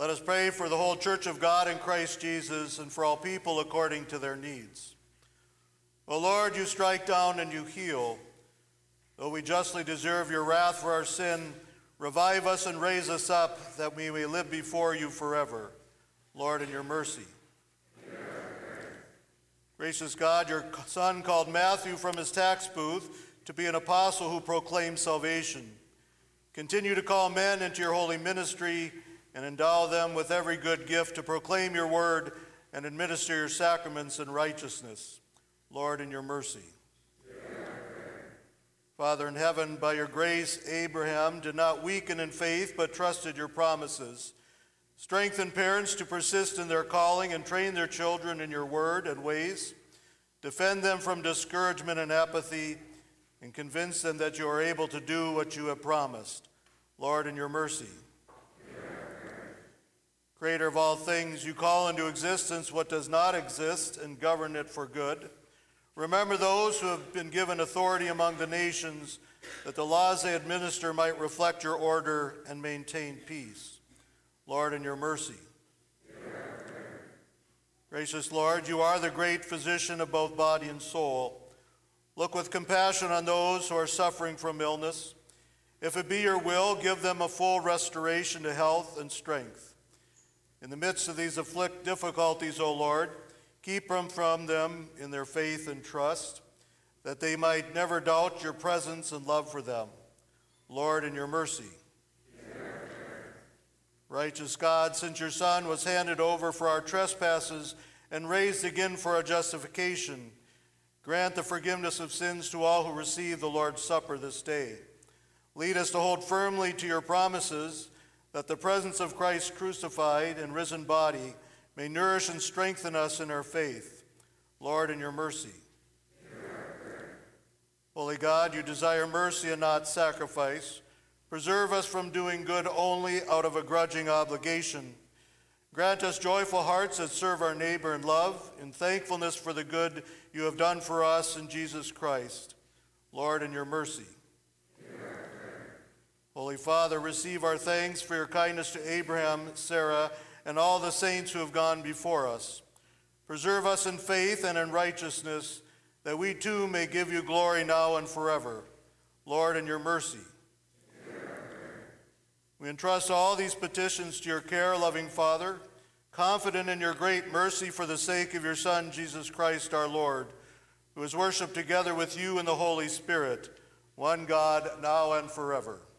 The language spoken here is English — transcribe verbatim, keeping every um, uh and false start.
Let us pray for the whole Church of God in Christ Jesus and for all people according to their needs. O Lord, you strike down and you heal. Though we justly deserve your wrath for our sin, revive us and raise us up that we may live before you forever. Lord, in your mercy. Gracious God, your Son called Matthew from his tax booth to be an apostle who proclaims salvation. Continue to call men into your holy ministry and endow them with every good gift to proclaim your word and administer your sacraments in righteousness. Lord, in your mercy. Father in heaven, by your grace, Abraham did not weaken in faith, but trusted your promises. Strengthen parents to persist in their calling and train their children in your word and ways. Defend them from discouragement and apathy, and convince them that you are able to do what you have promised. Lord, in your mercy. Creator of all things, you call into existence what does not exist and govern it for good. Remember those who have been given authority among the nations, that the laws they administer might reflect your order and maintain peace. Lord, in your mercy. Gracious Lord, you are the great physician of both body and soul. Look with compassion on those who are suffering from illness. If it be your will, give them a full restoration to health and strength. In the midst of these afflict difficulties, O Lord, keep them from them in their faith and trust, that they might never doubt your presence and love for them. Lord, in your mercy. Righteous God, since your Son was handed over for our trespasses and raised again for our justification, grant the forgiveness of sins to all who receive the Lord's Supper this day. Lead us to hold firmly to your promises, that the presence of Christ's crucified and risen body may nourish and strengthen us in our faith. Lord, in your mercy. Holy God, you desire mercy and not sacrifice. Preserve us from doing good only out of a grudging obligation. Grant us joyful hearts that serve our neighbor in love, in thankfulness for the good you have done for us in Jesus Christ. Lord, in your mercy. Holy Father, receive our thanks for your kindness to Abraham, Sarah, and all the saints who have gone before us. Preserve us in faith and in righteousness, that we too may give you glory now and forever. Lord, in your mercy. We entrust all these petitions to your care, loving Father, confident in your great mercy for the sake of your Son, Jesus Christ our Lord, who is worshipped together with you in the Holy Spirit, one God, now and forever.